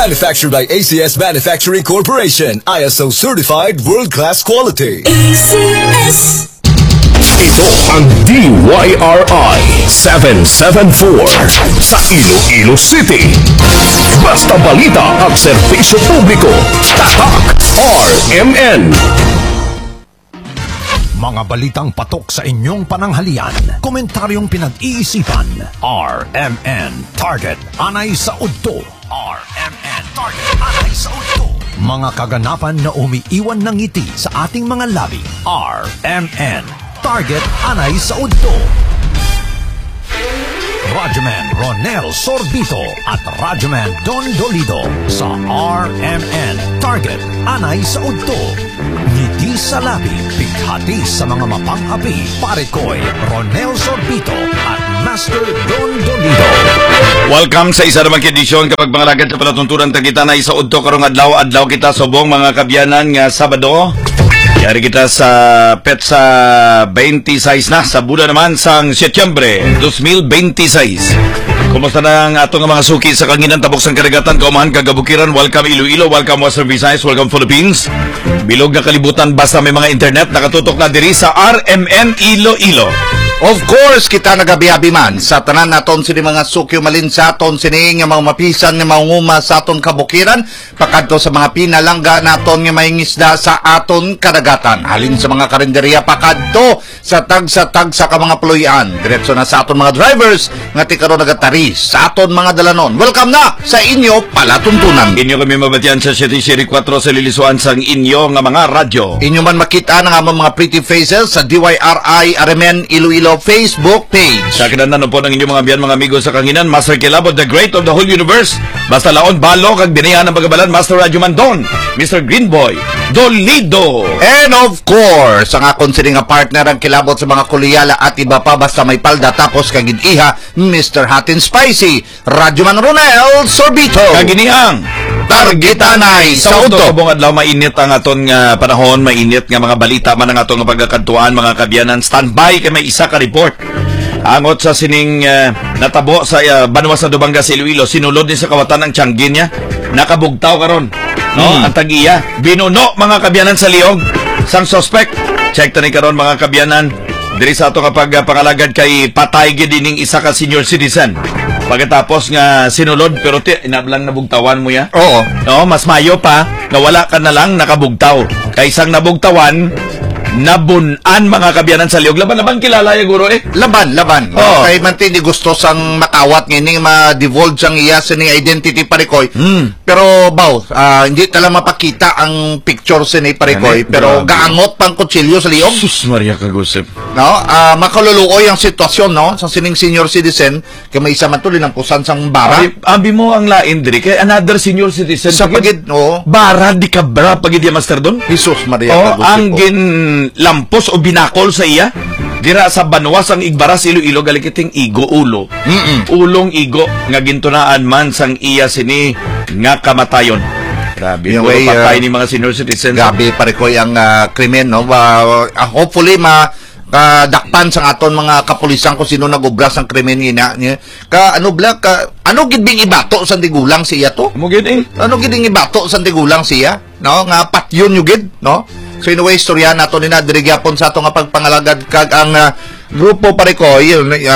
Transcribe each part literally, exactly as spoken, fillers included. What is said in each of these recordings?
Manufactured by A C S Manufacturing Corporation, I S O certified world-class quality. A C S. Ito ang D Y R I seven seven four sa Iloilo City. Basta balita at serbisyo publiko. Tatak R M N. Mga balitang patok sa inyong pananghalian. Komentaryong pinag-iisipan. R M N Target Anay sa Udto. R M N Target Anay sa Udto. Mga kaganapan na umiiwan ng ngiti sa ating mga labi. R M N Target Anay sa Udto. Radyoman Ronel Sorbito at Radyoman Don Dolido sa R M N Target Anay sa Udto. Ngiti sa labi, pighati sa mga mapang-api, Parekoy, Ronel Sorbito at Master Don Dolido. Welcome sa isa namang edisyon kapag mga lagad sa palatuntunan tagita na isa udto karong adlaw adlaw kita subong mga kabyanan nga Sabado. Yari kita sa petsa twenty-six na sa bulan naman sang Setyembre twenty twenty-six. Kumusta na ang atong mga suki sa kanginan tabok sang karagatan, kaumahan kagabukiran, welcome Iloilo, welcome Western Visayas, welcome Philippines. Bilog na kalibutan basta may mga internet, nakatutok na diri sa R M N Iloilo. Of course, kita nagabiyabi man sa tanan naton sini mga sukyo malin sa aton sini nga mga mapisan nga maunguma sa aton kabukiran pakadto sa mga pinalangga naton nga mahingisda sa aton kadagatan. Halin sa mga karinderya pakadto sa tag sa tag sa ka mga puluyan. Diretso na sa aton mga drivers nga tikaro nagatari sa aton mga dalanon. Welcome na sa inyo palatuntunan. Inyo kami mabatian sa seventy four sa lilisuan sang inyo nga mga radyo. Inyo man makita nga mga pretty faces sa D Y R I R M N Iloilo Facebook page. Sa kinanan po ng inyong mga biyan mga amigo sa kanginan, Master Kilabot, the great of the whole universe. Basta laon balo kag binayan ng pagabalan, Master Radyoman Don, Mister Greenboy Dolido. And of course, ang akong sini nga partner ang kilabot sa mga kuliyala at iba pa basta may palda tapos kag iha, Mister Hot and Spicy, Radyoman Ronel Sorbito. Kaginihang Targetanay sa Udto. Subong adlaw mainit ang aton nga panahon, mainit nga mga balita man ang aton nga pagkakantuan mga kabyanan. Standby kay may isa ka report. Angot sa sining uh, natabo sa uh, Banwas na Dubanga sa Iloilo, sinulod ni sa kawatan ng tiyanggin niya. Nakabugtaw karon. No, hmm. Ang tagiya binuno mga kabyanan sa liog sang suspect. Check tani karon mga kabyanan diri sa ato kapag uh, pangalagad kay patay gid dining isa ka senior citizen. Pagkatapos nga sinulod pero ti inablang nabugtawan mo ya. Oo. No, mas mayo pa nga wala ka na lang nakabugtaw. Kaysang nabugtawan nabunan mga kabyanan sa liog. Laban laban kilala ya guro eh. Laban, laban. Oh. Kay man ti gusto sang makawat ngini ma-divulge ang iya sa ni identity Parekoy. Mm. Pero baw, uh, hindi tala mapakita ang picture sa ni Parekoy, Ano? pero Grabe. gaangot pang kutsilyo sa liog. Sus Maria kagusip. No, uh, makaluluoy ang sitwasyon no sa sining senior citizen kay may isa man tuloy ng pusan sang bara. Abi, abi mo ang lain diri kay another senior citizen Sa pagid no. bara di kabra pagid ya Master Don. Jesus Maria Oh, kagusip ang ko. gin lampos o binakol sa iya dira sa Banwas ang Igbaras Iloilo galikiting igo ulo. Mm-mm. Ulong igo nga gintunaan man sang iya sini nga kamatayon. Grabe, Yung puro way, patay uh, ni mga senior citizens. Gabi Parekoy ang uh, krimen no. Uh, uh, hopefully ma kadakpan sang aton mga kapulisan kung sino nagubras ang krimen ina niya. Ka ano bla ka ano gid bing ibato sa tigulang siya to? Mo gid eh. Ano gid bing ibato sa tigulang siya? No, nga patyon yu gid, no? So anyway, istorya nato ni na diri gyapon sa ato nga pagpangalagad kag ang uh, grupo Parekoy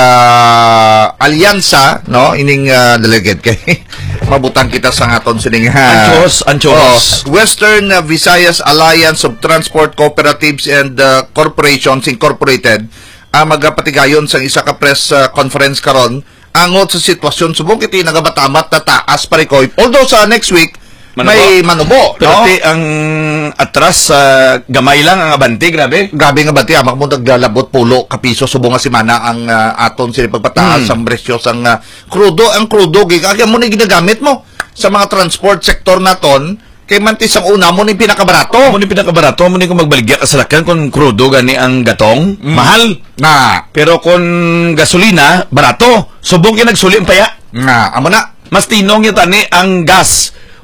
uh, alyansa, no? Ining uh, delegate kay mabutang kita sa aton sining uh, Anchos, anchos. oh, Western uh, Visayas Alliance of Transport Cooperatives and uh, Corporations Incorporated ang uh, magapatigayon sa isa ka press uh, conference karon angot sa sitwasyon subong kiti nagabatamat na taas Parekoy. Although sa next week Manubo. may manubo, Pero no? ti ang atras sa uh, gamay lang ang abante, grabe. Grabe nga ba ti amak mo naglalabot pulo kapiso subong nga simana ang uh, aton sila pagpataas Hmm. ang presyo sang uh, krudo ang krudo gigagya mo ni ginagamit mo sa mga transport sector naton kay mantis ang una mo ni pinakabarato. Mo ni pinakabarato, mo ni kung magbaligya ka sa lakyan kung krudo gani ang gatong, mahal. Na, Pero kung gasolina, barato. Subong kinagsuli ang paya. nga amo na. Mas tinong yung tani ang gas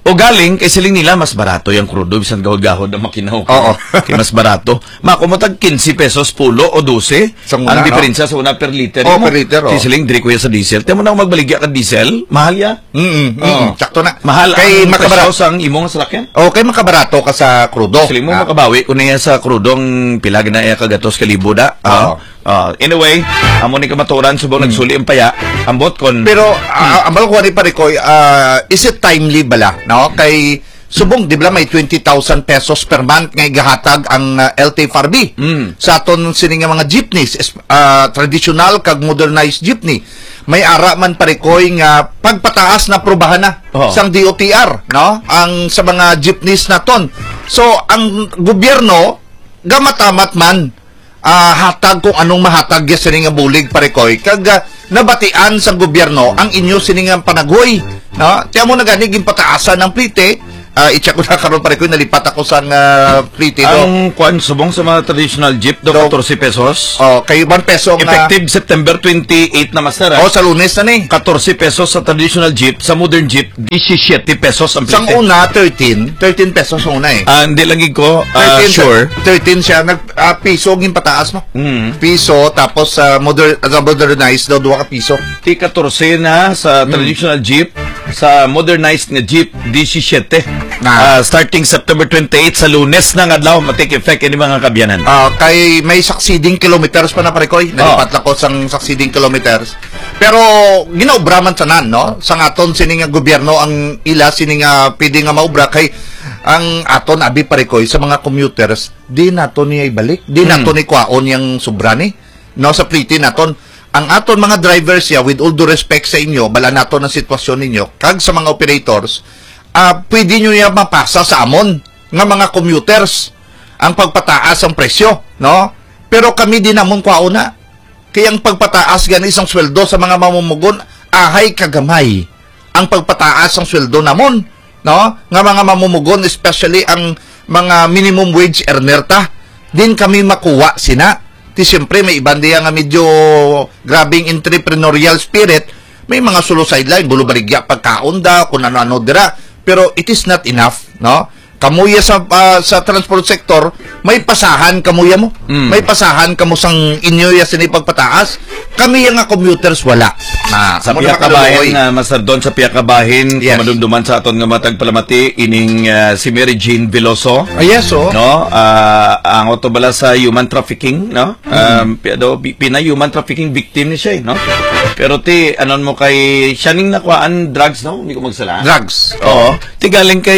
O galing, kay siling nila, mas barato yung crudo. Bisan gahod-gahod na makinaw. Oo. Kay mas barato. Makumutag fifteen pesos pulo o twelve. Sa una, ang no? diferensya sa una per liter. Oo, mo. per liter, oo. Si siling, diri ko yan sa diesel. Tiyan mo na magbaligya ka diesel. Mahal ya. Mm, mm, Oo. sakto na. Mahal Kay ang makabarato. pesos ang imong salakyan. Okay, makabarato ka sa krudo. Siling mo Ah. makabawi kung niya sa krudong pilag na iya kagatos kalibo da. Oo. Ah, anyway, amo ni kamaturan subong nagsuli ang paya. Ambot kon Pero, uh, ang balong ni Parikoy, uh, is it timely bala? No? Kay subong, di ba may twenty thousand pesos per month ngay gahatag ang uh, L T F R B Mm. sa aton sining nga mga jeepneys, es- uh, traditional kag modernized jeepney. May ara man Parikoy nga pagpataas na probahan na Oo. sang D O T R, no? Ang sa mga jeepneys naton. So, ang gobyerno gamatamat man ah, hatag kung anong mahatag ya sining nga bulig Parikoy kag ah, nabatian sa gobyerno ang inyo sining nga panagoy, no? Tiyan mo na gani gimpataasan ng plite. Uh, i-check ko na karon Parikoy, nalipat ako sa uh, plite do. ang kwan subong sa mga traditional jeep do Do- fourteen pesos. Oh, kay one peso nga. Effective September twenty-eight na master. Oh, ah. sa Lunes na ni. fourteen pesos sa traditional jeep, sa modern jeep seventeen pesos ang Sang plite. una thirteen, thirteen pesos ang una eh. Ah, hindi lang ko ah, thirteen sure. thirteen siya nag ah, piso gin pataas no. Mm. Piso tapos sa modern uh, modernized daw duha ka piso. Ti fourteen na sa Hmm. traditional jeep, sa modernized nga jeep seventeen. Na. Ah, starting September twenty-eight sa Lunes na nga adlaw matake effect ini mga kabyanan. Ah, kay may succeeding kilometers pa na Parikoy. Nalipat Oh. na ko sang succeeding kilometers. Pero ginaobra man tanan no. Sang aton sining nga gobyerno ang ila sining nga pwede nga maobra kay ang aton abi Parikoy sa mga commuters di nato niya ibalik. Di nato ni kwaon yang sobrani. No sa plite naton ang aton mga drivers ya with all due respect sa inyo, bala nato ang sitwasyon ninyo kag sa mga operators, ah pwede nyo ya mapasa sa amon nga mga commuters ang pagpataas ang presyo, no? Pero kami din namon kwao na. Kaya ang pagpataas gani isang sweldo sa mga mamumugon, ahay kagamay ang pagpataas ang sweldo namon, no? Nga mga mamumugon, especially ang mga minimum wage earner ta, din kami makuha sina. Ti siyempre may ibang diya nga medyo grabing entrepreneurial spirit, may mga solo sideline, gulo baligya pagkaunda, kung ano-ano dira. Pero it is not enough, no? Kamuya sa ah, sa transport sector, may pasahan kamuya mo. Mm. May pasahan kamo sang inyo ya sini pagpataas. Kami yang nga commuters wala. Na Sa amo piya na kabahin makaluloy. nga Master Don sa piya kabahin Yes. madumduman sa aton nga matag palamati ining ah, si Mary Jane Veloso. Ah, yes, oh. No, ah, ang auto bala sa human trafficking, no? Um, pi- do, pi- pina human trafficking victim ni siya, eh, no? Pero ti anon mo kay siya ning nakuhaan drugs, no? Hindi ko magsala. Drugs. Oo. Ti galing kay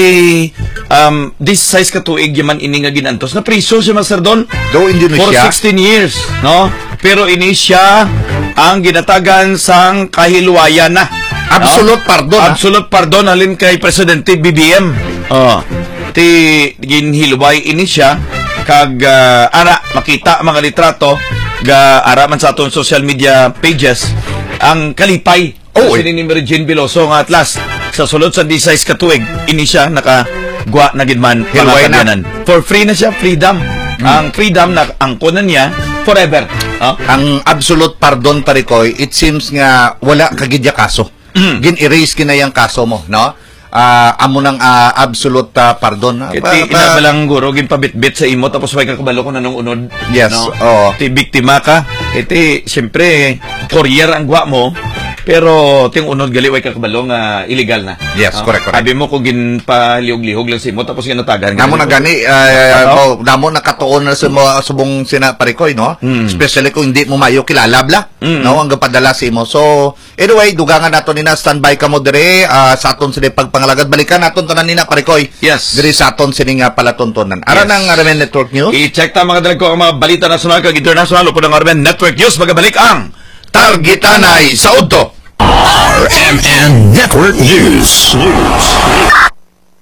um this size ka tuig yaman ini nga ginantos na priso si Master Don Do for Indonesia. sixteen years, no? Pero ini siya ang ginatagan sang kahilwayan na. Absolute pardon, ah. Absolute pardon halin kay Presidente B B M. Oh. Ti ginhilway ini siya kag ah, ara makita mga litrato ga ara man sa aton social media pages ang kalipay. Oh, Oh, eh. ni Mary Jane Veloso nga atlas sa sulod sa size ka tuig ini siya naka gwa na gid man Hilway mga na. kabyanan. For free na siya, freedom. Ang freedom na angkonan niya forever. Oh? Ang absolute pardon Parikoy, it seems nga wala kagidya kaso. Mm. Gin-erase kinayang kaso mo, no? Ah, amo nang ah, absolute ah, pardon. Ah, Kiti pa- pa- inabalang guro ginpabitbit sa imo tapos way ka kabalo ko nanong unod. Yes, oo. Ti biktima ka. Iti siyempre courier ang gwa mo. Pero ting unod gali way ka kabalo nga illegal na. Yes, Oh, correct, correct. Sabi mo kung ginpalihog-lihog lang sa imo tapos ginatagan. Namo na gani, uh, Ano? namo nakatuon na sa mga subong sina Parikoy, no? Mm. Especially kung hindi mo mayo kilala bla, Mm. no? Ang gapadala sa imo. So, anyway, dugangan nato nina standby ka mo dire ah, sa aton sini pagpangalagad balikan naton tanan nina Parikoy. Yes. Dire sa aton sini nga palatuntunan. Ara Yes. nang R M N Network News. I-check ta mga dalag ko ang mga balita nasyonal kag international upod ang R M N Network News magabalik ang Targetanay sa udto. R M N Network News. Nagpak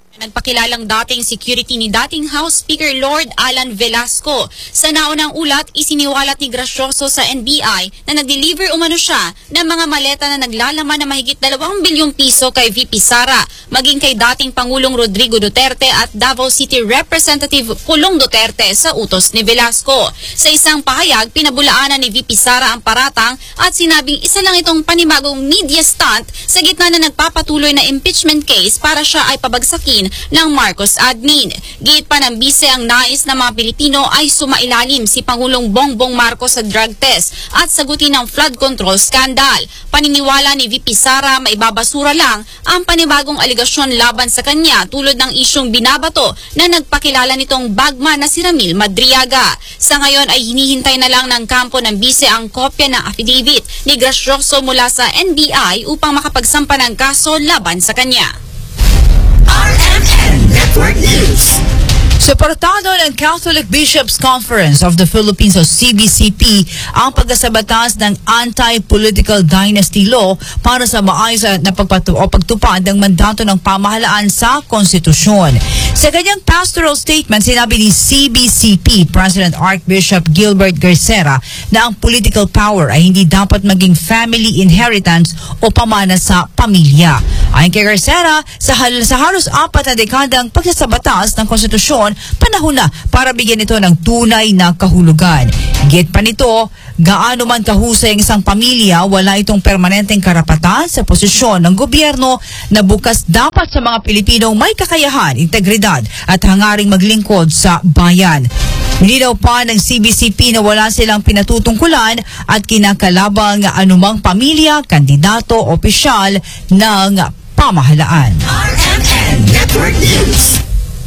Napakilalang dating security ni dating House Speaker Lord Alan Velasco. Sa naunang ulat, isiniwalat ni Gracioso sa N B I na nag-deliver umano siya ng mga maleta na naglalaman na mahigit dalawang bilyong piso kay V P Sara, maging kay dating Pangulong Rodrigo Duterte at Davao City Representative Pulong Duterte sa utos ni Velasco. Sa isang pahayag, pinabulaanan ni V P Sara ang paratang at sinabing isa lang itong panibagong media stunt sa gitna na nagpapatuloy na impeachment case para siya ay pabagsakin ng Marcos admin. Giit pa ng bise ang nais ng mga Pilipino ay sumailalim si Pangulong Bongbong Marcos sa drug test at sagutin ang flood control scandal. Paniniwala ni V P Sara maibabasura lang ang panibagong aligasyon laban sa kanya tulad ng isyong binabato na nagpakilala nitong bagman na si Ramil Madriaga. Sa ngayon ay hinihintay na lang ng kampo ng bise ang kopya ng affidavit ni Gracioso mula sa N B I upang makapagsampa ng kaso laban sa kanya. R M N Network News. Suportado ng Catholic Bishops Conference of the Philippines o C B C P ang pagsasabatas ng Anti-Political Dynasty Law para sa maayos na pagpatu- o pagtupad ng mandato ng pamahalaan sa konstitusyon. Sa kanyang pastoral statement, sinabi ni C B C P President Archbishop Gilbert Garcera na ang political power ay hindi dapat maging family inheritance o pamana sa pamilya. Ayon kay Garcera, sa, hal- sa halos apat na dekadang pagsasabatas ng konstitusyon, panahon na para bigyan ito ng tunay na kahulugan. Higit pa nito, gaano man kahusay ang isang pamilya, wala itong permanenteng karapatan sa posisyon ng gobyerno na bukas dapat sa mga Pilipinong may kakayahan, integridad at hangaring maglingkod sa bayan. Nilinaw pa ng C B C P na wala silang pinatutungkulan at kinakalabang anumang pamilya, kandidato, opisyal ng pamahalaan. R M N Network News.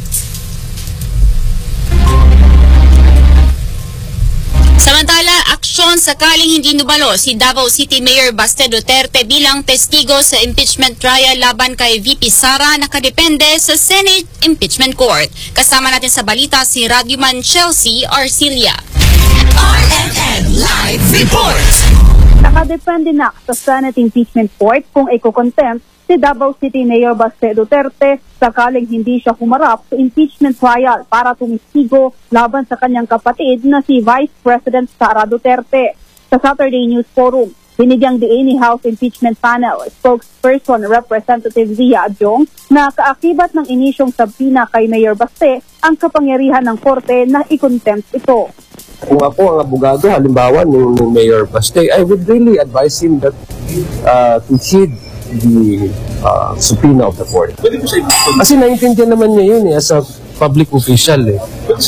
Samantala, aksyon sakaling hindi nubalo si Davao City Mayor Baste Duterte bilang testigo sa impeachment trial laban kay V P Sara nakadepende sa Senate Impeachment Court. Kasama natin sa balita si Radyoman Chelsea Arcilia. R M N Live Report. Nakadepende na sa Senate Impeachment Court kung iko-contempt si Davao City Mayor Baste Duterte sakaling hindi siya humarap sa impeachment trial para tumistigo laban sa kanyang kapatid na si Vice President Sara Duterte. Sa Saturday News Forum, binigyang diin ni House Impeachment Panel spokesperson Representative Zia Adjong na kaakibat ng inisyong sabina kay Mayor Baste ang kapangyarihan ng korte na i-contempt ito. Kung ako ang abogado, halimbawa ni, ni Mayor Baste, I would really advise him that uh, to heed the uh, subpoena of the court. Kasi naiintindihan naman niya yun eh, as a public official eh.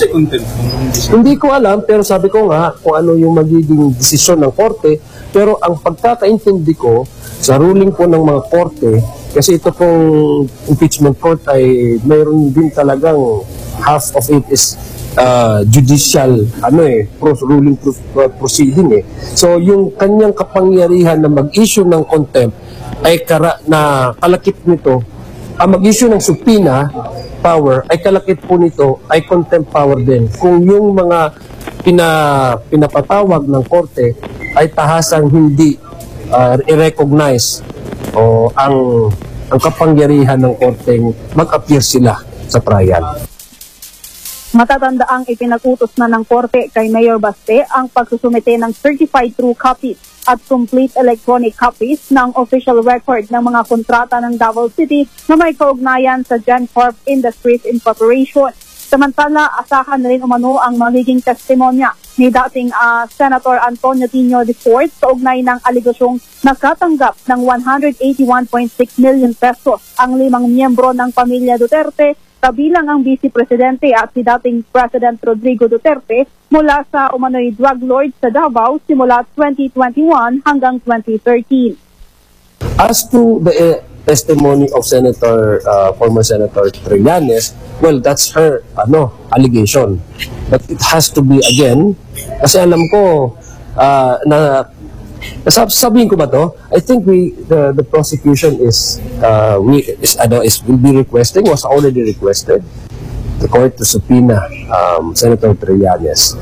Hindi ko alam, pero sabi ko nga kung ano yung magiging desisyon ng korte, pero ang pagkakaintindi ko sa ruling po ng mga korte, kasi ito pong impeachment court ay mayroon din talagang half of it is uh, judicial ano eh, ruling proceeding eh. So yung kanyang kapangyarihan na mag-issue ng contempt ay kara na kalakip nito, ang mag-issue ng subpoena power ay kalakip po nito ay contempt power din. Kung yung mga pina, pinapatawag ng korte ay tahasang hindi uh, i-recognize o ang ang kapangyarihan ng korteng mag-appear sila sa trial. Matatandaang ipinag-utos na ng korte kay Mayor Baste ang pagsusumite ng certified true copies at complete electronic copies ng official record ng mga kontrata ng Davao City na may kaugnayan sa GenCorp Industries Incorporation. Samantala, asahan na rin umano ang magiging testimonya ni dating uh, Senator Antonio Tino de Fort sa ugnay ng aligasyong nakatanggap ng one hundred eighty-one point six million pesos ang limang miyembro ng pamilya Duterte, kabilang ang Vice Presidente at si dating President Rodrigo Duterte mula sa umano'y drug lord sa Davao simula twenty twenty-one hanggang twenty thirteen. As to the uh, testimony of Senator, uh, former Senator Trillanes, well, that's her ano allegation. But it has to be again, kasi alam ko, uh, na Sab sabihin ko ba to? I think we the the prosecution is uh we is ano is will be requesting was already requested the court to subpoena um, Senator Trillanes.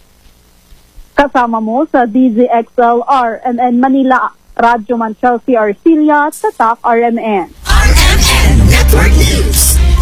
Kasama mo sa D Z X L R M N Manila, Radyoman Chelsea Arcilia, Tatak R M N. R M N Network News.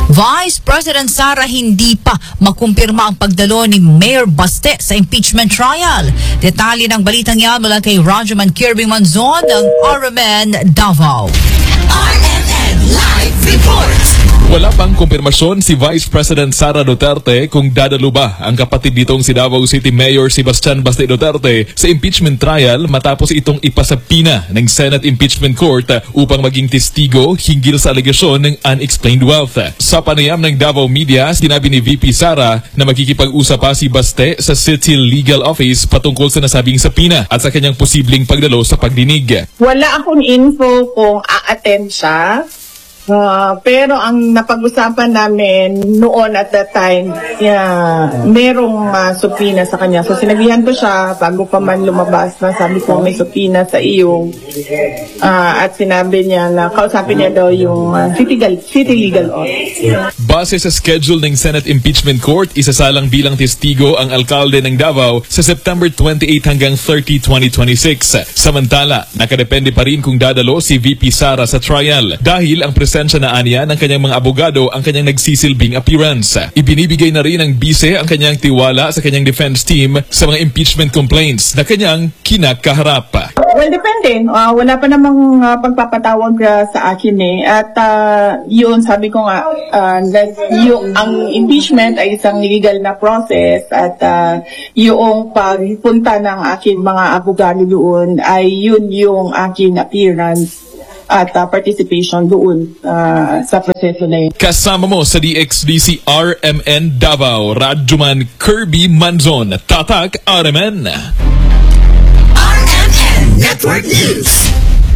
Vice President Sara hindi pa makumpirma ang pagdalo ni Mayor Baste sa impeachment trial. Detalye ng balitang yan mula kay Rajaman Kirby Manzon ng R M N Davao. R M N Live Report. Wala pang kumpirmasyon si Vice President Sara Duterte kung dadalo ba ang kapatid nitong si Davao City Mayor Sebastian Baste Duterte sa impeachment trial matapos itong ipasapina ng Senate Impeachment Court upang maging testigo hinggil sa alegasyon ng unexplained wealth. Sa panayam ng Davao Media, sinabi ni V P Sara na makikipag-usap pa si Baste sa City Legal Office patungkol sa nasabing sapina at sa kanyang posibleng pagdalo sa pagdinig. Wala akong info kung a-attend siya. Uh, pero ang napag-usapan namin noon at that time, yeah, merong uh, supina sa kanya. So sinabihan ko siya bago pa man lumabas na sabi ko may supina sa iyo. Uh, at sinabi niya na kausapin niya daw yung uh, city, city legal office. Base sa schedule ng Senate Impeachment Court, isasalang bilang testigo ang alkalde ng Davao sa September twenty-eighth hanggang thirtieth, twenty twenty-six. Samantala, nakadepende pa rin kung dadalo si V P Sara sa trial dahil ang presensya na aniya ng kanyang mga abogado ang kanyang nagsisilbing appearance. Ibinibigay na rin ng bise ang kanyang tiwala sa kanyang defense team sa mga impeachment complaints na kanyang kinakaharap. Well, depende. Uh, wala pa namang uh, pagpapatawag uh, sa akin eh. At uh, yun, sabi ko nga, uh, that yung, ang impeachment ay isang legal na process at uh, yung pagpunta ng aking mga abogado doon ay yun yung aking appearance at uh, participation doon uh, sa proseso na yun. Kasama mo sa D X D C R M N Davao, Rajuman Kirby Manzon, Tatak R M N. R M N Network News.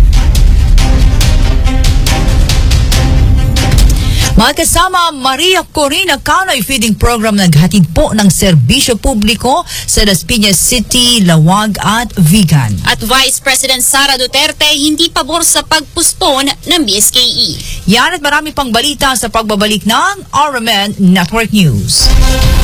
Mga kasama, Maria Corina Canoy Feeding Program naghatid po ng serbisyo publiko sa Las Piñas City, Lawag at Vigan. At Vice President Sara Duterte hindi pabor sa pagpuspon ng B S K E. Yan at marami pang balita sa pagbabalik ng R M N Network News.